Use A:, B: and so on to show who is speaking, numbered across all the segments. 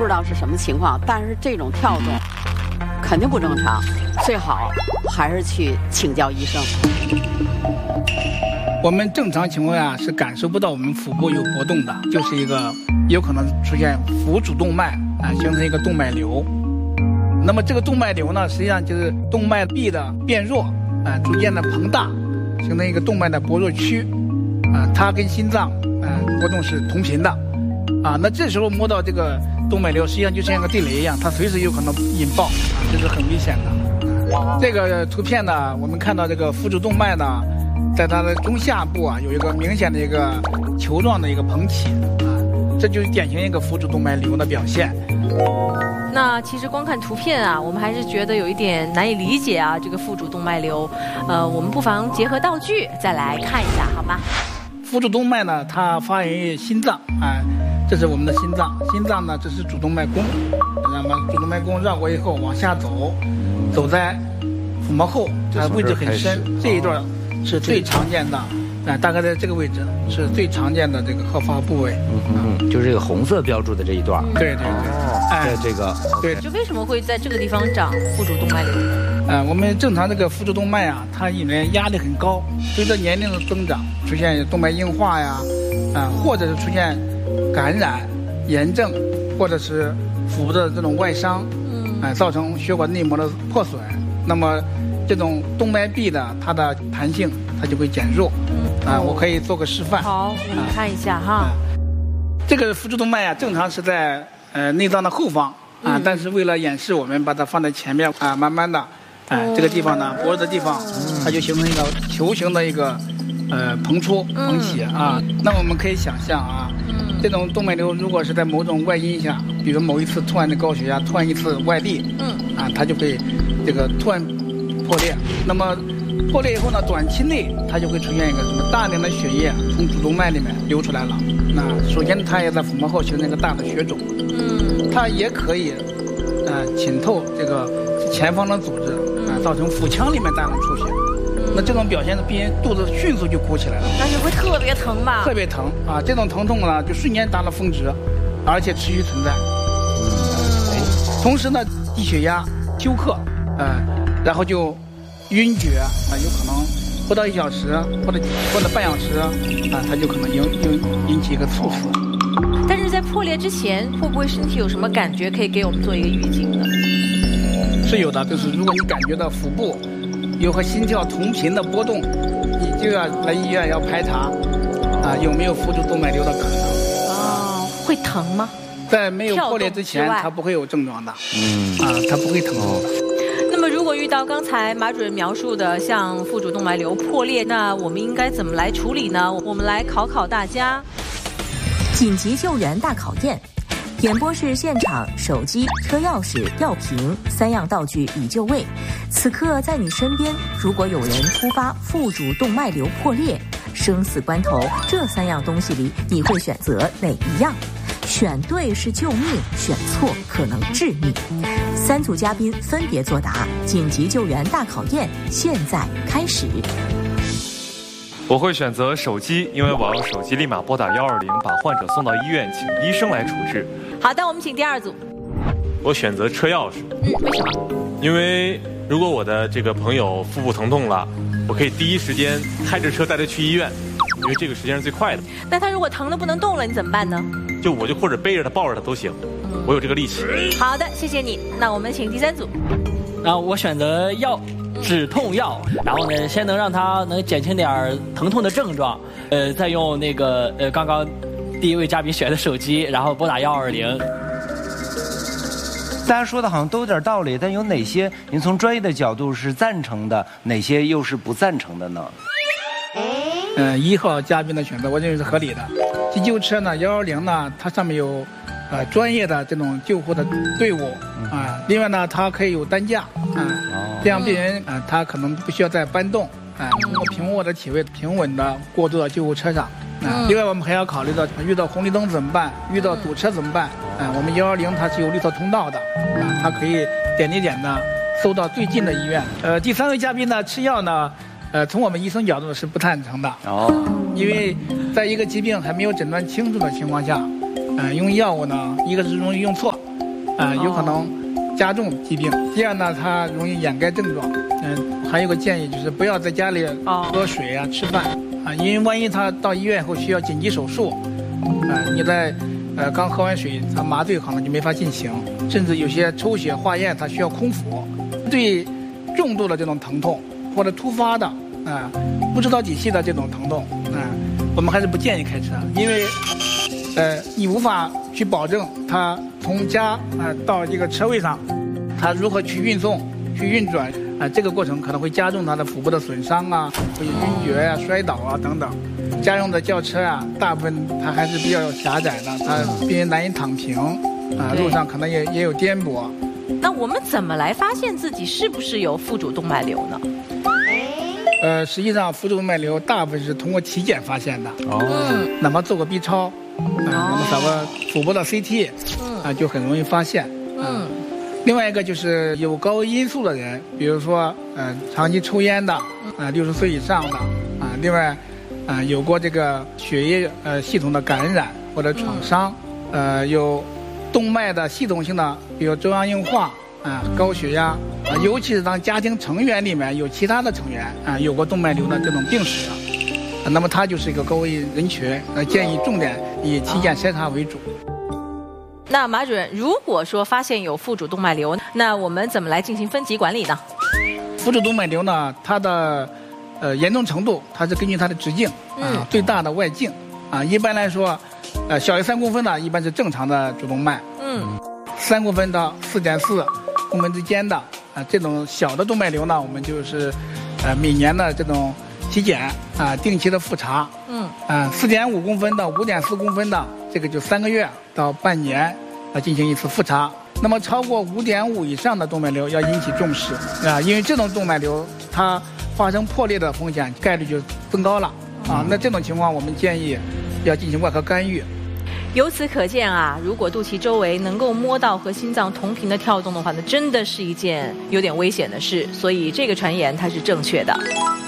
A: 不知道是什么情况，但是这种跳动肯定不正常，最好还是去请教医生。
B: 我们正常情况下是感受不到我们腹部有波动的，就是一个有可能出现腹主动脉形成一个动脉瘤。那么这个动脉瘤呢，实际上就是动脉壁的变弱逐渐的膨大，形成一个动脉的薄弱区它跟心脏波动是同频的那这时候摸到这个动脉瘤，实际上就像个地雷一样，它随时有可能引爆这是很危险的。这个图片呢，我们看到这个腹主动脉呢，在它的中下部有一个明显的一个球状的一个膨起这就是典型一个腹主动脉瘤的表现。
C: 那其实光看图片我们还是觉得有一点难以理解这个腹主动脉瘤。我们不妨结合道具再来看一下，好吗？
B: 腹主动脉呢，它发源于心脏这是我们的心脏。心脏呢，这是主动脉弓，那么主动脉弓绕过以后往下走，走在腹膜后，位置很深，这一段是最常见的。大概在这个位置是最常见的这个合发部位。
D: 就是这个红色标注的这一段。
B: 对。
D: 在这个
B: 对。
C: 就为什么会在这个地方长腹主动脉瘤？
B: 我们正常这个腹主动脉它因为压力很高，随着年龄的增长，出现动脉硬化或者是出现感染、炎症，或者是腹部的这种外伤，造成血管内膜的破损，那么这种动脉壁的它的弹性它就会减弱。我可以做个示范。
C: 好，我们看一下哈。
B: 这个腹主动脉正常是在内脏的后方但是为了演示，我们把它放在前面慢慢的这个地方呢，脖子的地方它就形成一个球形的一个膨起那我们可以想象这种动脉瘤如果是在某种外因下，比如某一次突然的高血压，突然一次外力它就会这个突然破裂。那么破裂以后呢，短期内它就会出现一个什么大量的血液从主动脉里面流出来了。那首先它也在腹膜后形成一个大的血肿，它也可以浸透这个前方的组织造成腹腔里面大量出血。那这种表现的病人肚子迅速就鼓起来了，
C: 但是会特别疼吧？
B: 特别疼这种疼痛呢就瞬间达到峰值，而且持续存在。同时呢，低血压、休克然后就晕厥有可能不到1小时或者半小时它就可能引起一个猝死。
C: 但是在破裂之前，会不会身体有什么感觉可以给我们做一个预警呢？
B: 是有的，就是如果你感觉到腹部有和心跳同频的波动，你就要来医院要排查有没有腹主动脉瘤的可能。
C: 会疼吗？
B: 在没有破裂之前，它不会有症状的。它不会疼。
C: 那么如果遇到刚才马主任描述的像腹主动脉瘤破裂，那我们应该怎么来处理呢？我们来考大家。
E: 紧急救援大考验，演播室现场，手机、车钥匙、药瓶3样道具已就位。此刻在你身边，如果有人突发腹主动脉瘤破裂，生死关头，这3样东西里你会选择哪一样？选对是救命，选错可能致命。3组嘉宾分别作答，紧急救援大考验现在开始。
F: 我会选择手机，因为我用手机立马拨打120，把患者送到医院，请医生来处置。
C: 好的，我们请第2组。
F: 我选择车钥匙。
C: 为什么？
F: 因为如果我的这个朋友腹部疼痛了，我可以第一时间开着车带他去医院，因为这个时间是最快的。
C: 那他如果疼得不能动了，你怎么办呢？
F: 我就或者背着他抱着他都行，我有这个力气。
C: 好的，谢谢你。那我们请第3组。
G: 然后我选择止痛药，然后呢，先能让他能减轻点疼痛的症状，再用那个刚刚第一位嘉宾选的手机，然后拨打120。
D: 大家说的好像都有点道理，但有哪些您从专业的角度是赞成的，哪些又是不赞成的呢
B: ？1号嘉宾的选择我认为是合理的。急救车呢，120呢，它上面有专业的这种救护的队伍另外呢，它可以有担架这样病人他可能不需要再搬动通过平卧的体位平稳的过渡到救护车上另外我们还要考虑到遇到红绿灯怎么办，遇到堵车怎么办我们120它是有绿色通道的它可以点滴点的搜到最近的医院。第3位嘉宾呢，吃药呢从我们医生角度是不赞成的因为在一个疾病还没有诊断清楚的情况下用药物呢，一个是容易用错有可能加重疾病。第二呢，它容易掩盖症状。还有个建议就是不要在家里喝水啊、吃饭啊，因为万一他到医院后需要紧急手术，你在刚喝完水，他麻醉可能就没法进行，甚至有些抽血化验它需要空腹。对重度的这种疼痛或者突发的不知道底细的这种疼痛我们还是不建议开车，因为你无法去保证他从家到这个车位上，他如何去运送、去运转这个过程可能会加重他的腹部的损伤啊，会有晕厥啊、摔倒啊等等。家用的轿车大部分它还是比较狭窄的，它病人难以躺平路上可能也有颠簸。
C: 那我们怎么来发现自己是不是有腹主动脉瘤呢？
B: 实际上腹主动脉瘤大部分是通过体检发现的。哪怕做个 B 超，那么找个腹部的 CT，就很容易发现。另外一个就是有高危因素的人，比如说长期抽烟的，60岁以上的另外有过这个血液系统的感染或者创伤，有动脉的系统性的，比如中央硬化高血压尤其是当家庭成员里面有其他的成员有过动脉瘤的这种病史那么他就是一个高危人群，建议重点以体检筛查为主。
C: 那马主任，如果说发现有腹主动脉瘤，那我们怎么来进行分级管理呢？
B: 腹主动脉瘤呢，它的严重程度，它是根据它的直径最大的外径一般来说，小于3公分的一般是正常的主动脉，3公分到4.4公分之间的这种小的动脉瘤呢，我们就是每年的这种体检定期的复查，4.5公分到5.4公分的这个就3个月到半年进行一次复查。那么超过5.5以上的动脉瘤要引起重视因为这种动脉瘤它发生破裂的风险概率就增高了那这种情况我们建议要进行外科干预。
C: 由此可见如果肚脐周围能够摸到和心脏同频的跳动的话，那真的是一件有点危险的事，所以这个传言它是正确的。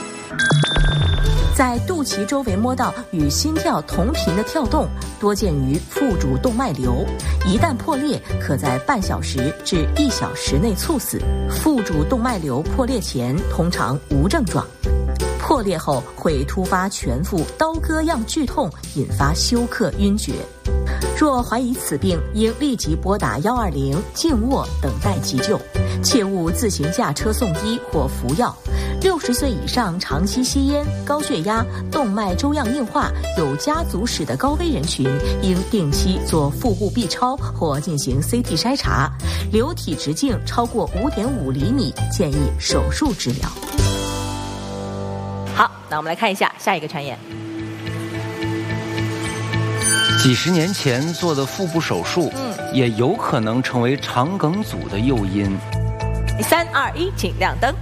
E: 在肚脐周围摸到与心跳同频的跳动，多见于腹主动脉瘤，一旦破裂，可在半小时至1小时内猝死。腹主动脉瘤破裂前通常无症状，破裂后会突发全腹刀割样剧痛，引发休克晕厥。若怀疑此病，应立即拨打120静卧等待急救，切勿自行驾车送医或服药。60岁以上长期吸烟、高血压、动脉粥样硬化、有家族史的高危人群，应定期做腹部 B 超或进行 CT 筛查。瘤体直径超过5.5厘米，建议手术治疗。
C: 好，那我们来看一下下一个传言。
D: 几十年前做的腹部手术，也有可能成为肠梗阻的诱因。
C: 3、2、1，请亮灯。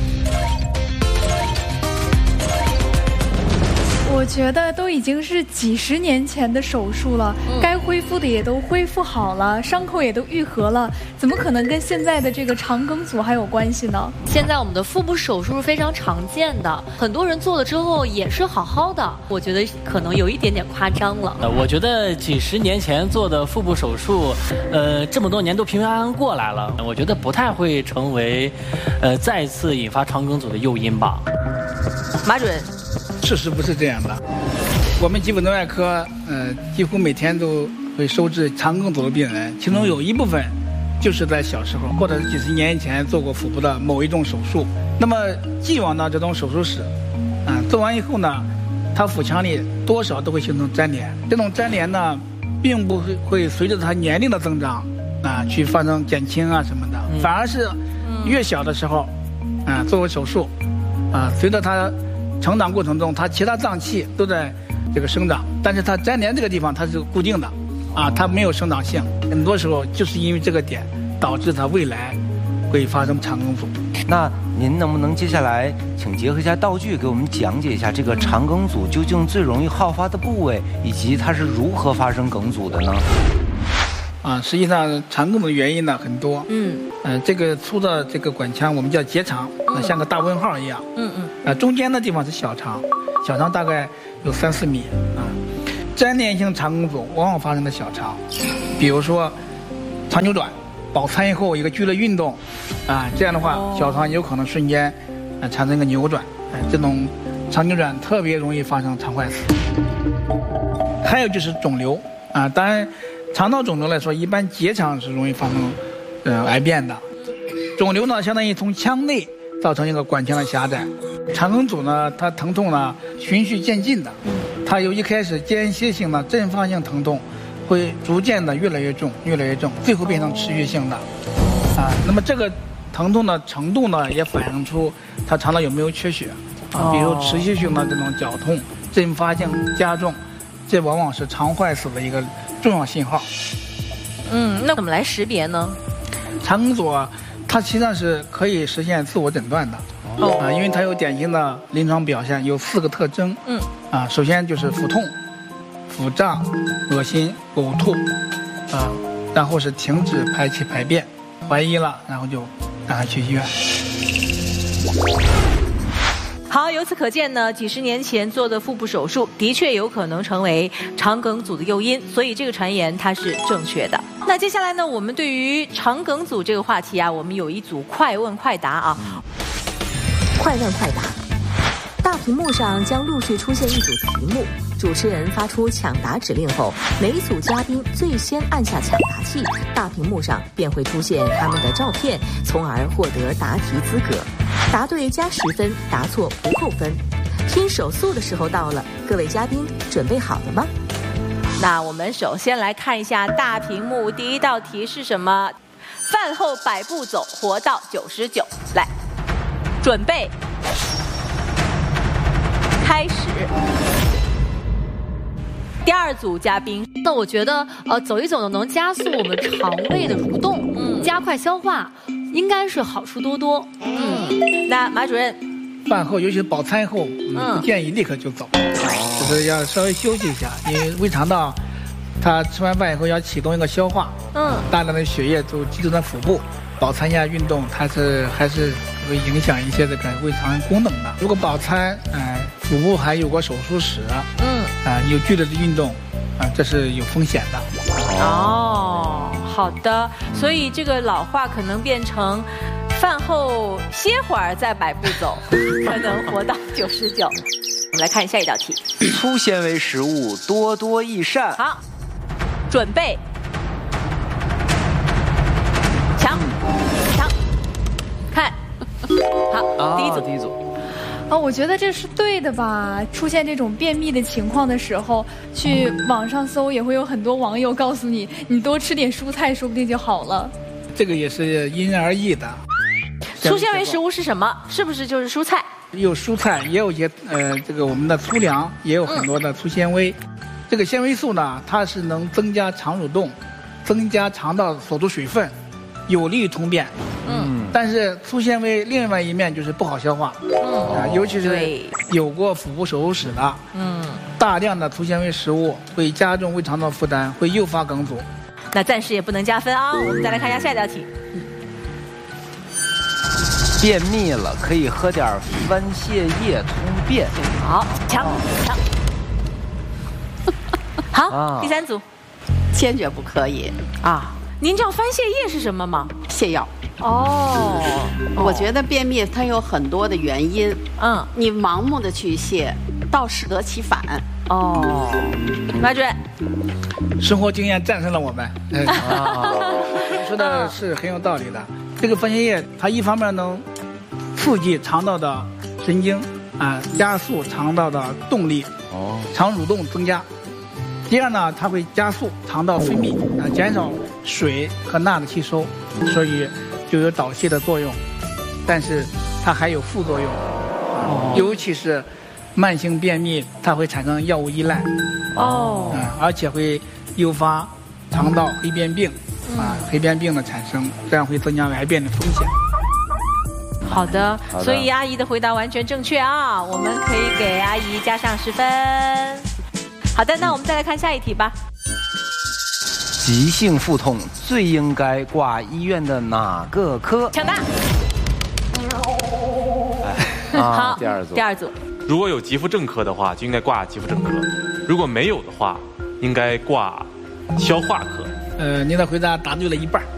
H: 我觉得都已经是几十年前的手术了，该恢复的也都恢复好了，伤口也都愈合了，怎么可能跟现在的这个肠梗阻还有关系呢？
C: 现在我们的腹部手术是非常常见的，很多人做了之后也是好好的，我觉得可能有一点点夸张了。
G: 我觉得几十年前做的腹部手术，这么多年都平平安安过来了，我觉得不太会成为，再次引发肠梗阻的诱因吧。
C: 马主任。
B: 事实不是这样的，我们急诊外科几乎每天都会收治肠梗阻的病人，其中有一部分就是在小时候或者是几十年以前做过腹部的某一种手术。那么既往的这种手术史做完以后呢，它腹腔里多少都会形成粘连，这种粘连呢并不会随着它年龄的增长去发生减轻什么的，反而是越小的时候做过手术随着它成长过程中，它其他脏器都在这个生长，但是它粘连这个地方它是固定的它没有生长性，很多时候就是因为这个点导致它未来会发生肠梗阻。
D: 那您能不能接下来请结合一下道具给我们讲解一下这个肠梗阻究竟最容易好发的部位，以及它是如何发生梗阻的呢？
B: 实际上肠梗阻的原因呢很多。这个粗的这个管腔我们叫结肠，像个大问号一样。中间的地方是小肠，小肠大概有3、4米粘连性肠梗阻往往发生在小肠，比如说肠扭转饱餐以后一个剧烈运动，这样的话小肠有可能瞬间产生一个扭转，这种肠扭转特别容易发生肠坏死。还有就是肿瘤当然肠道肿瘤来说，一般结肠是容易发生癌变的。肿瘤呢，相当于从腔内造成一个管腔的狭窄。肠梗阻呢，它疼痛呢循序渐进的，它由一开始间歇性的阵发性疼痛，会逐渐的越来越重，越来越重，最后变成持续性的。那么这个疼痛的程度呢，也反映出它肠道有没有缺血比如持续性的这种绞痛、阵发性加重，这往往是肠坏死的一个重要信号。
C: 那怎么来识别呢？
B: 肠梗阻它实际上是可以实现自我诊断的。因为它有典型的临床表现，有4个特征。首先就是腹痛、腹胀、恶心、呕吐，然后是停止排气排便，怀疑了，然后就让他去医院。
C: 好，由此可见呢，几十年前做的腹部手术的确有可能成为肠梗阻的诱因，所以这个传言它是正确的。那接下来呢，我们对于肠梗阻这个话题我们有一组快问快答
E: 快问快答，大屏幕上将陆续出现一组题目，主持人发出抢答指令后，每一组嘉宾最先按下抢答器，大屏幕上便会出现他们的照片，从而获得答题资格。答对加10分，答错不扣分。听手速的时候到了，各位嘉宾准备好了吗？
C: 那我们首先来看一下大屏幕第一道题是什么？饭后100步走，活到99。来，准备，开始。第2组嘉宾，
I: 那我觉得走一走呢，能加速我们肠胃的蠕动，加快消化，应该是好处多多。
C: 那马主任，
B: 饭后尤其是饱餐后，不建议立刻就走，就是要稍微休息一下，因为胃肠道它吃完饭以后要启动一个消化，大量的血液都集中在腹部，饱餐下运动它还是会影响一些这个胃肠功能的。如果饱餐，腹部还有过手术史，有剧烈的运动，这是有风险的。
C: 好的，所以这个老话可能变成饭后歇会儿再100步走，可能活到99。我们来看下一道题，
D: 粗纤维食物多多益善。
C: 好，准备，抢，看，好，第一组。
H: 我觉得这是对的吧？出现这种便秘的情况的时候，去网上搜也会有很多网友告诉你，你多吃点蔬菜，说不定就好了。
B: 这个也是因人而异的。
C: 粗纤维食物是什么？是不是就是蔬菜？
B: 有蔬菜，也有一些这个我们的粗粮也有很多的粗纤维。这个纤维素呢，它是能增加肠蠕动，增加肠道锁住水分，有利于通便。但是粗纤维另外一面就是不好消化，尤其是有过腹部手术史的，大量的粗纤维食物会加重胃肠道负担，会诱发梗阻。
C: 那暂时也不能加分我们再来看一下下一道题。
D: 便秘了可以喝点番泻叶通便。
C: 好，抢。好，第3组，
A: 坚决不可以
C: 您知道番泻叶是什么吗？
A: 泻药。我觉得便秘它有很多的原因，你盲目的去泻，倒适得其反。
C: 马主任，
B: 生活经验战胜了我们。说的是很有道理的。这个番泻叶它一方面能刺激肠道的神经加速肠道的动力，肠蠕动增加。第二呢，它会加速肠道分泌，减少水和钠的吸收，所以就有导泻的作用。但是它还有副作用，尤其是慢性便秘，它会产生药物依赖，而且会诱发肠道黑变病，黑变病的产生，这样会增加癌变的风险。
C: 好的，所以阿姨的回答完全正确我们可以给阿姨加上10分。好的，那我们再来看下一题吧。
D: 急性腹痛最应该挂医院的哪个科？
C: 抢答。好，第二组。
F: 如果有急腹正科的话，就应该挂急腹正科；如果没有的话，应该挂消化科。
B: 您的回答答对了一半。